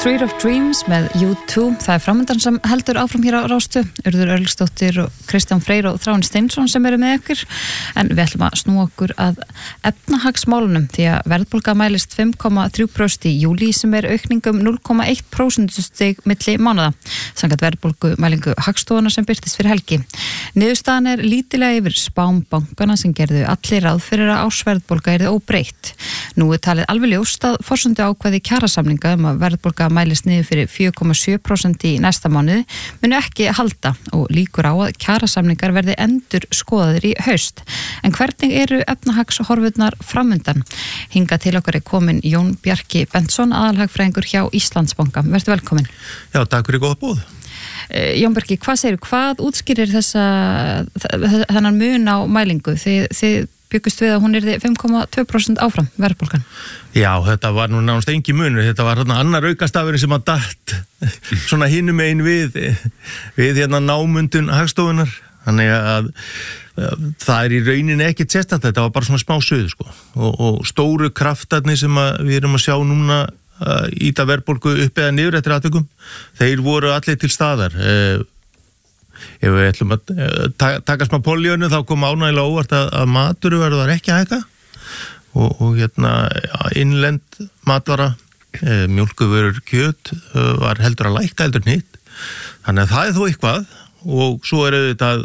Street of Dreams með U2. Það framundan sem heldur áfram hér á Rástu. Urður Örlygsdóttir og Kristján Freyr og Þráinn Steinsson sem eru með ykkur. En við ætlum að snúa okkur að efnahagsmálunum því að verðbólga mælist 5,3% í júlí sem aukningum 0,1% stig milli mánaða. Samkvæmt verðbólgumælingu Hagstofunnar sem birtist fyrir helgi. Niðurstaðan lítilega yfir spám bankana sem gerðu allir ráð fyrir að ársverðbólga yrði óbreytt. Nú talið alveg ljóst að forsendu ákvæði kjarasamninga að verðbólga mælist niður fyrir 4,7% í næsta mánuði munu ekki halda og líkur á að kjarasamningar verði endur skoðaðir í haust. En hvernig eru efnahagshorfurnar framundan? Hingað til okkar komin Jón Bjarki Bentsson, aðalhagfræðingur hjá Íslandsbanka. Vertu velkomin. Já, takk fyrir góða boð. Jón Bjarki, hvað segirðu? Hvað útskýrir þennan mun á mælingu? Þið byggust við að hún yrði 5,2% áfram verðbólgan. Já, þetta var nú nánast engin munur. Þetta var annar aukastafurinn sem að datt svona hinum einn við hérna námundun Hagstofunnar. Þannig að það í rauninni ekkert sérstakt. Þetta var bara svona smá suðu, sko. Og stóru kraftarnir sem við erum að sjá núna íta verðbólgu upp eða niður eftir atvikum, þeir voru allir til staðar. Ef við ætlum að taka smá políunum þá kom ánægilega óvart að matur verður ekki að hækka og hérna innlend matvara, mjólkurvörur, kjöt var heldur að lækka heldur nýtt. Þannig að það þó eitthvað og svo auðvitað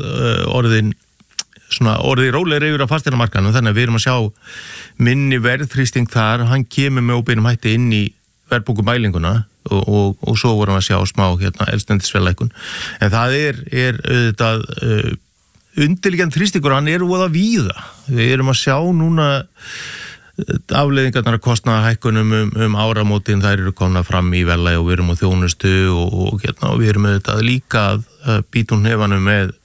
orðið rólegri yfir á fasteignamarkaðnum, þannig að við erum að sjá minni verðþrýsting þar, hann kemur með óbeinum hætti inn í verðbólgumælinguna og svo vorum við að sjá smá eldsneytisverðlækkun. En það er auðvitað undirliggjandi þrýstingur, hann voða víða. Við erum að sjá núna afleiðingarnar að kostnaðarhækkunum áramótin, þær eru komna fram í verðlagi og við erum á þjónustu og við erum auðvitað líka að bíta úr hnefanum með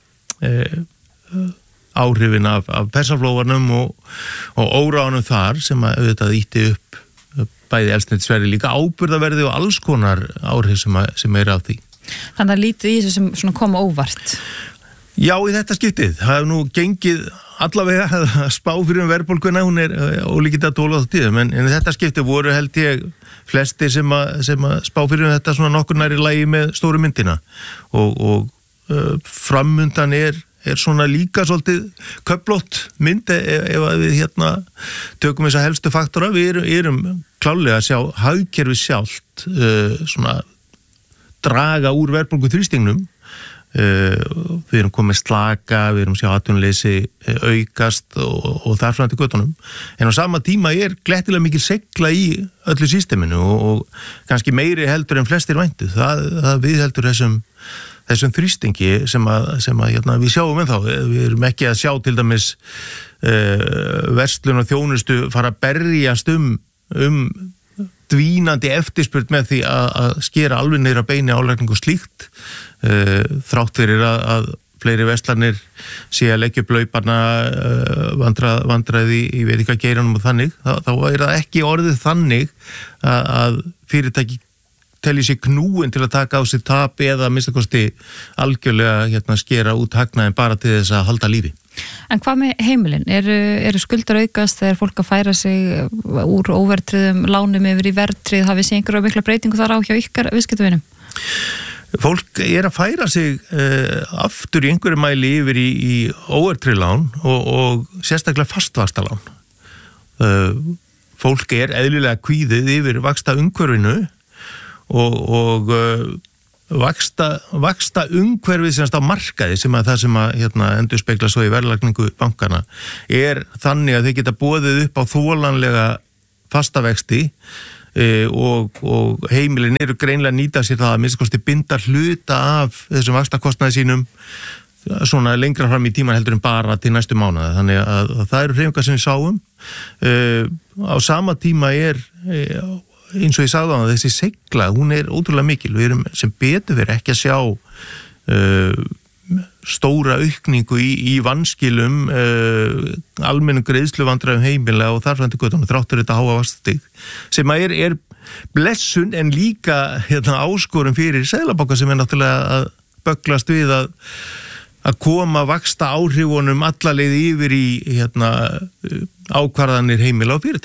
áhrifin af persaflóvarnum og óráðanum þar sem auðvitað ýtti upp bæði eldsneytisverði, líka áburðaverði og alls konar áhrif sem af því. Þannig að lítið í þessu sem svona koma óvart. Já, í þetta skiptið. Það hefur nú gengið allavega að spá fyrir verðbólguna, hún ólíkitt að tóla á tíðum, en í þetta skiptið voru held ég flestir sem að spá fyrir þetta svona nokkur nær í lagi með stóru myndina og framundan er svona líka svolítið köflótt mynd ef við tökum þessa helstu faktora. Við erum klárlega að sjá hagkerfi sjálft svona draga úr verðbólgu þrýstingnum. Við erum komið slaka, við erum sjá atvinnuleysi aukast og þar fram til göttunum. En á sama tíma glettilega mikil segla í öllu systeminu og kannski meiri heldur en flestir væntu. Það við heldur þessum þrýstingi sem við sjáum ennþá. Við erum ekki að sjá til dæmis verslun og þjónustu fara að berjast dvínandi eftirspurn með því að skera alveg niður að beini álagningu slíkt, þrátt fyrir að fleiri verslanir sé að leggja upp lauparna vandræði í veit ekki að geiranum og þannig, þá það ekki orðið þannig að fyrirtæki telji sig knúin til að taka á sig tap eða minnstakosti algjörlega skera út hagnaðinn bara til þess að halda lífi. En hvað með heimilin? Eru skuldar aukast þegar fólk að færa sig úr óverðtryggðum lánum yfir í verðtryggð? Hafið sé einhverja mikla breytingu þar á hjá ykkar viðskiptavinum? Fólk að færa sig aftur í einhverju mæli yfir í óverðtryggð lán og sérstaklega fastvaxtalán. Fólk eðlilega kvíðið yfir vaxta umhverfinu og vaxta umhverfið semst á markaði sem að það sem að endurspegla svo í verðlagningu bankana þannig að þeir geta boðið upp á þolanlega fastavexti og heimilin eru greinlega að nýta sér það að minnstakosti binda hluta af þessum vaxtakostnaði sínum svona lengra fram í tíman heldur en bara til næstu mánuði. Þannig að það eru hreyfingar sem við sáum. Á sama tíma eins og ég sagði á það, þessi segla, hún ótrúlega mikil. Við erum sem betur verið ekki að sjá stóra aukningu í vanskilum, almennum greiðsluvandræðum heimilega og þar fram til göttunum, þráttur þetta háa vaxtastig, sem að blessun en líka áskorun fyrir Seðlabanka sem náttúrulega að bögglast við að koma vaxta áhrifunum alla leið yfir í ákvarðanir heimila og fyrirtækja.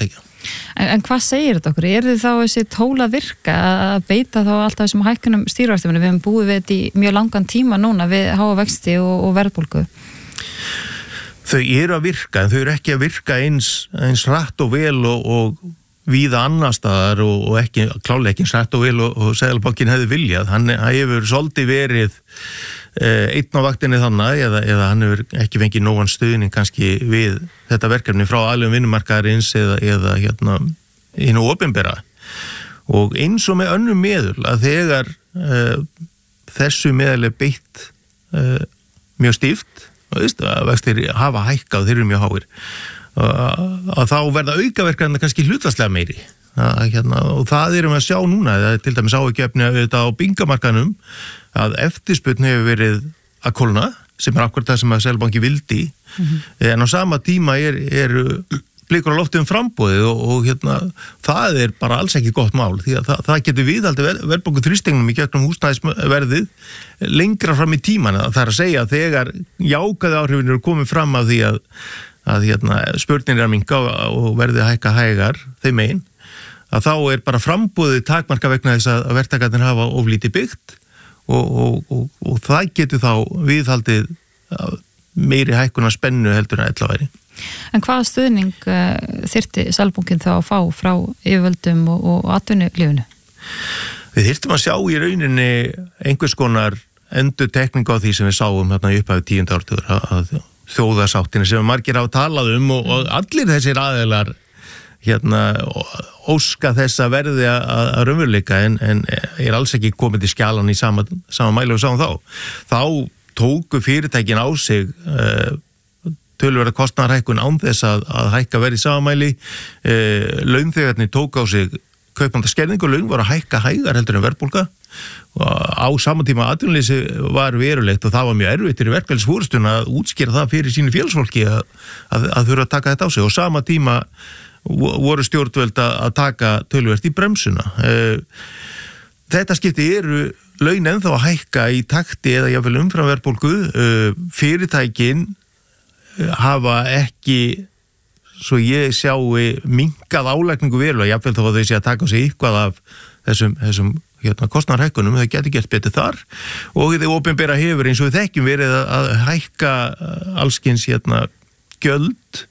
En hvað segir þetta okkur? Þið þá þessi tól að virka að beita þá alltaf þessum hækkunum stýrivaxta? Við höfum búið við þetta í mjög langan tíma núna við háa vexti og verðbólgu. Þau eru að virka, en þau eru ekki að virka eins hratt og vel og víða annar staðar og ekki, klálega ekki eins hratt og vel og Seðlabankinn hefði viljað. Hann hefur svolítið verið einn á vaktinni þannig eða hann hefur ekki fengið nógan stuðning kannski við þetta verkefni frá aðlum vinnumarkaðarins eða hinu opinbera. Og eins og með önnum meðul að þegar þessu meðal er beitt mjög stíft, að vextir hafa hækkað, þeir eru mjög háir, að þá verða aukaverkanir kannski hlutfallslega meiri. Og það erum við að sjá núna, það til dæmis áhyggjuefni á bingamarkanum að eftirspurn hefur verið að kólna, sem akkurat það sem að Seðlabanki vildi, en á sama tíma eru blikur á lofti framboðið og það bara alls ekki gott mál, því að það getur viðhaldi verðbólgu þrýstingnum í gegnum húsnæðisverðið lengra fram í tíman. Það er að segja að þegar jákvæðu áhrifin eru komið fram af því að spurnir að minnka og verðið hækka hægar þeim einn, að þá bara framboðið takmarka vegna þess að verktakarnir hafa oflítið byggt og það getur þá viðhaldið meiri hækkunar spennu heldur en ella væri. En hvaða stuðning þyrfti Seðlabankinn þá að fá frá yfirvöldum og atvinnulífinu? Við þyrftum að sjá í rauninni einhvers konar endurtekningu á því sem við sáum í upphafi 10. áratugar, að þjóðarsáttinni sem margir hafa talað og allir þessir aðilar óska þess að verði að raunveruleika en alls ekki komið til skjalan í sama mæli og sáum þá tóku fyrirtækin á sig töluverða kostnaðarhækkun án þess að hækka verið í sama mæli. Launþegarnir tóku á sig kaupmáttaskerðingu og laun voru að hækka hægar heldur en verðbólga og á sama tíma atvinnuleysi var verulegt og það var mjög erfitt fyrir verkfallsforystuna að útskýra það fyrir sínu félagsfólki að þurfa að taka þetta á sig og sama tíma voru stjórnvöld að taka töluvert í bremsuna. Þetta skipti eru laun ennþá að hækka í takti eða jafnvel umfram verðbólgu. Fyrirtækin hafa ekki, svo ég sjái, minnkað álagningu verulega, jafnvel þá að þau sé að taka á sig eitthvað af þessum kostnaðarhækkunum, það geti gert betur þar og þau opinbera hefur eins og við þekkjum verið að hækka allskyns gjöld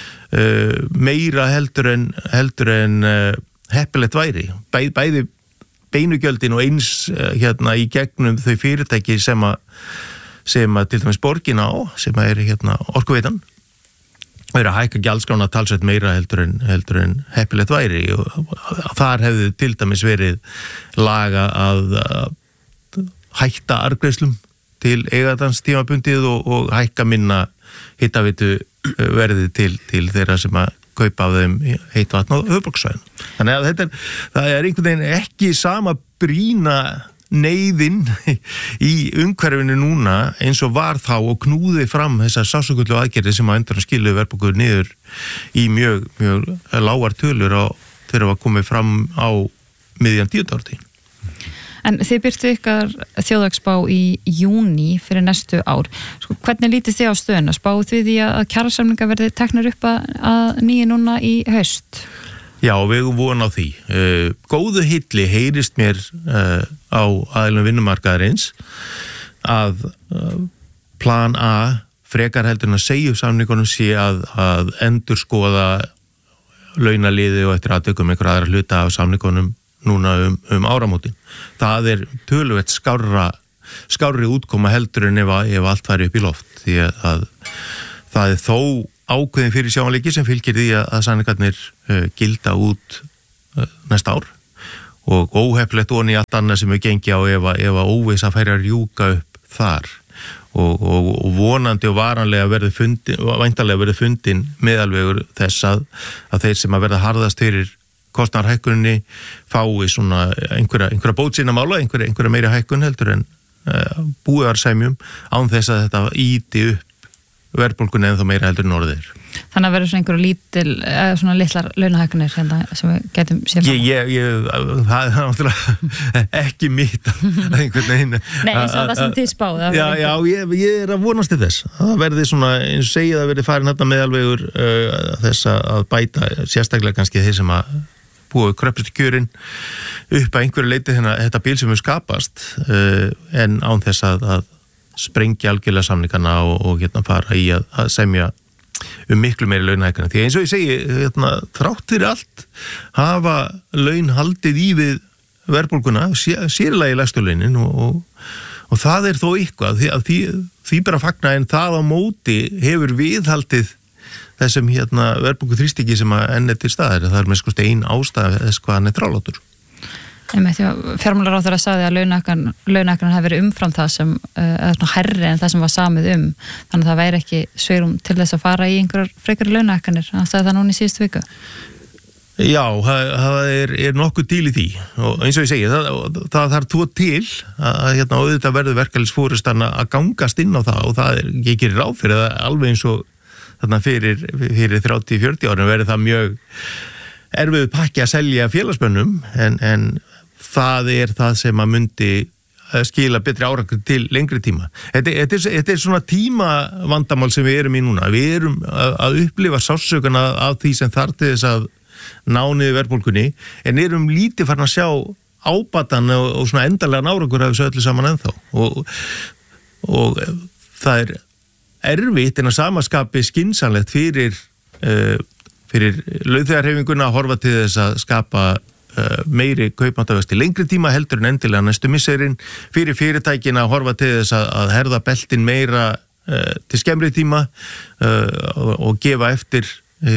meira heldur en heppilegt væri, bæði beinugjöldin og eins í gegnum þau fyrirtæki sem að til dæmis borgin á, sem er Orkuveitan, er að hækka gjaldskrána talsveit meira heldur en heppilegt væri og þar hefði til dæmis verið laga að hætta arðgreiðslum til eigandans tímabundið og hækka minna hitaveitu verði til þeirra sem að kaupa af þeim heitt vatn á höfuðborgarsvæðinu. Þannig að það er einhvern veginn ekki sama brýna neyðin í umhverfinu núna eins og var þá og knúði fram þessar sársaukafullu aðgerðir sem að endanum skiluðu verðbólgu niður í mjög lágar tölur þegar var komið fram á miðjan 10. áratuginn. En þið birtu ykkar þjóðhagsspá í júní fyrir næstu ár. Hvernig lítið þið á stöðuna? Spáðu þið því að kjarasamningar verði teknar upp að nýju núna í haust? Já, við vonum á því. Góðu hilli heyrist mér á aðilum vinnumarkaðarins að plan A frekar heldur en að segja samningunum sé að endurskoða launaliði og eftir aðtökum einhverja aðra hluta af samningunum núna áramótin. Það er töluvert skárri útkoma heldur en ef allt færi upp í loft því að það er þó ákveðin fyrir sjáanleiki sem fylgir því að samningarnir gilda út næsta ár og óheppilegt onni allt annað sem við gengi á ef óvissa færi að rjúka upp þar og vonandi og varanlega væntanlega verði fundin meðalvegur þess að þeir sem að verða harðast fyrir kostnaðarhækkuninni fái svona einhverja bótsýna mála, einhverja meiri hækkun heldur en búiðarsæmjum án þess að þetta íti upp verðbólgunni en þá meira heldur en orðið er. Þannig að vera svona einhverju lítil, svona litlar launahækkanir hérna sem við getum séð fram. Það er náttúrulega ekki mitt einhvern veginn. Nei, eins og það sem þið spáðu. Já, ég að vonast til þess. Það verði svona, eins og segið að verði farin hérna meðalvegur þess að bæta sérstaklega kannski þeir sem að búa við kröppustu kjörin upp að einhverju leiti þetta bil sem við skapast en án þess að sprengja algjörlega samningana og hérna fara í að semja miklu meiri launahækkana. Því eins og ég segi, þrátt fyrir allt hafa laun haldið í við verðbólguna, sérlega í lægstu launin og það þó eitthvað, því bara fagna en það á móti hefur viðhaldið þessum verðbólgu þrýstingi sem að enn til staðar. Það með skoðst ein ástæða þess hvað hann þrálátur. Fjármálaráðherra sagði að launahækkanar hafi verið umfram það sem hærri en það sem var samið þannig að það væri ekki svigrúm til þess að fara í einhverjar frekari launahækkanir. Hann sagði það núna í síðustu viku. Já, það er nokkuð til í því og eins og ég segi, það þarf tvo til að auðvitað verður verkalýðsforystan að gangast inn á það og það ég gerir ráð fyrir það alveg eins og fyrir 30-40 árum verður það mjög erfiðu pakki að selja félagsmönnum en það það sem að myndi skila betri árangur til lengri tíma. Þetta er svona tímavandamál sem við erum í núna. Við erum að upplifa sársaukana af því sem þarf til þess að ná niður verðbólgunni en erum lítið farin að sjá ábatan og svona endanlegan árangur af þessu öllu saman ennþá og það erfitt en að samaskapi skynsamlegt fyrir launþegahreyfinguna að horfa til þess að skapa meiri kaupmáttavexti lengri tíma heldur en endilega næstu misserin fyrir fyrirtækin að horfa til þess að herða beltin meira til skemmri tíma og gefa eftir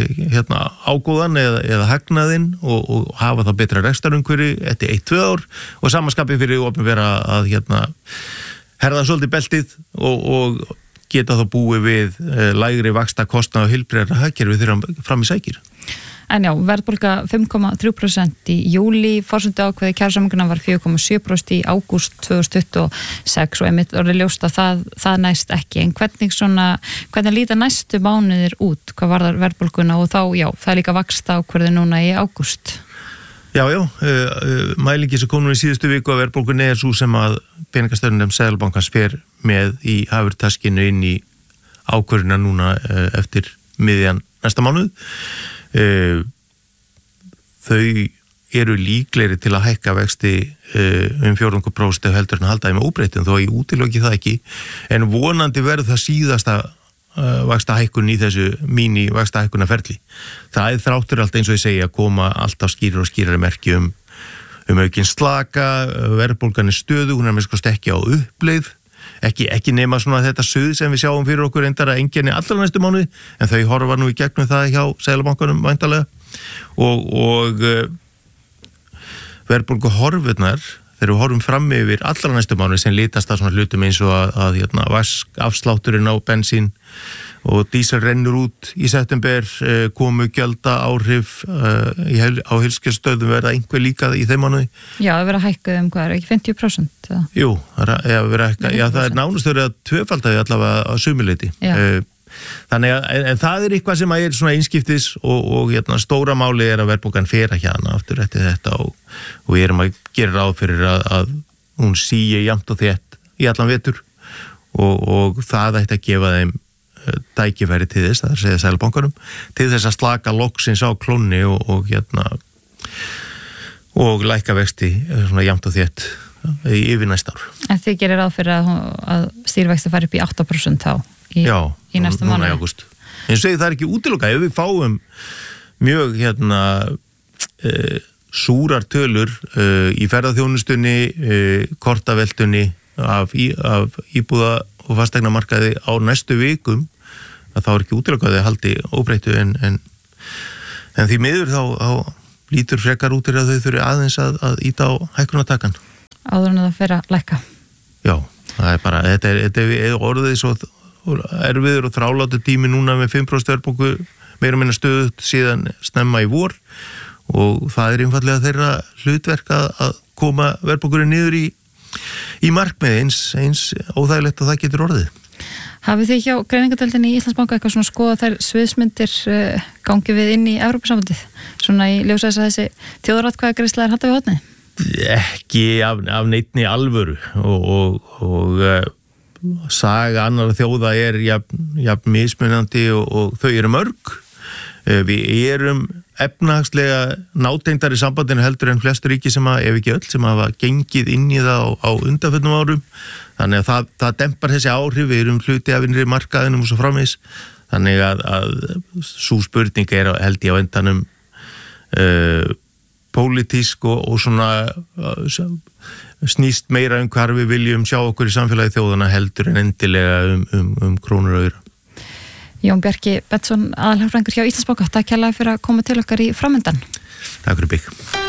ágóðan eða hagnaðinn og hafa þá betra rekstrarumhverfi eftir 1-2 ár og samaskapi fyrir opinbera að herða svolítið beltið og geta þá búið við lægri vaxtakostnað og heilbrigðara hagkerfi þegar fram í sækir. En já, verðbólga 5,3% í júli, forsendu ákveði kjarasamninguna var 4,7% í ágúst 2026 og einmitt orðið ljóst að það næst ekki. En hvernig líta næstu mánuðir út? Hvað varðar verðbólguna og þá, já, það líka vaxta ákveði núna í ágúst? Já, mælingi sem kom nú í síðustu viku að verðbólgunni svo sem að peningastefnunefnd Seðlabankans fer með í hafurtaskinu inn í ákvörðuna núna eftir miðjan næsta mánuð. Þau eru líklegri til að hækka vexti 4% heldur en að halda þeim óbreyttum þó ég útiloki það ekki en vonandi verður það síðasta vaxtahækkun í þessu míní vaxtahækkunarferli. Það þráttur allt eins og ég segi að koma alltaf skýrar og skýrari merki aukinn slaka, verðbólgan stöðu, hún með skoðst ekki á uppleið, ekki nema svona þetta suð sem við sjáum fyrir okkur reyndar að enginni allra næstu mánuði, en þau horfa nú í gegnum það hjá Seðlabankanum væntanlega og verðbólgu horfurnar þegar við horfum fram yfir allra næstu mánuði sem litast að svona hlutum eins og að afslátturinn á bensín og dísel rennur út í september, komu gjalda áhrif á heilsugæslustöðvum verða einhver líka í þeim mánuði. Já, það verða hækkað hvað ekki 50%? Jú, það er nánast verið að tvöfaldaði allavega á sumileiti. Þannig að það er eitthvað sem er svona einskiptis og stóra máli að verðbólgan fer að hérna aftur eftir þetta og við erum að gera ráð fyrir að hún síi jafnt og þétt í allan vetur og það ætti að gefa þeim tækifæri til þess, það segja Seðlabankanum, til þess að slaka loksins á klónni og lækka vexti svona jafnt og þétt yfir næsta ár. En þið gerir ráð fyrir að stýrivexti fari upp í 8% þá í næsta mánuði? Já, núna í ágúst. En segi það er ekki útilokað, ef við fáum mjög súrar tölur í ferðaþjónustunni, kortaveltunni af íbúða og fasteignamarkaði á næstu vikum að þá er ekki útilokað að haldi óbreyttu en því miður þá lítur frekar út að þau þurfi aðeins að íta á hækkunartakan. Áður en það fer að lækka. Já, það er bara, þetta er orðið svo erfiður og þrálátur tími núna með 5% verðbólgu meira minna stöðut síðan snemma í vor og það er einfallega þeirra hlutverk að koma verðbólgurinn niður í markmið eins óþægilegt og það getur orðið. Hafið þið hjá greiningadeildinni í Íslandsbanka eitthvað svona skoða þær sviðsmyndir gangi við inn í Evrópusambandið? Svona í ljósa þess að þessi þjóðaratkvæðagreiðsla haldið við hornið? Ekki af neinni alvöru og saga annarra þjóða jafn mismunandi og þau eru mörg. Við erum efnahagslega nátengdar í sambandinu heldur en flestur ríki sem ef ekki öll sem hafa gengið inn í það á undanförnum árum. Þannig að það dempar þessi áhrif, við erum hluti af innri markaðinum og svo framvegis. Þannig að sú spurning held ég á endanum pólitísk og svona snýst meira hvar við viljum sjá okkur í samfélagi þjóðana heldur en endilega krónur og aura. Jón Bjarki Betsson, aðalhagfræðingur hjá Íslandsbanka, takk kærlega fyrir að koma til okkar í framöndan. Takk fyrir bygg.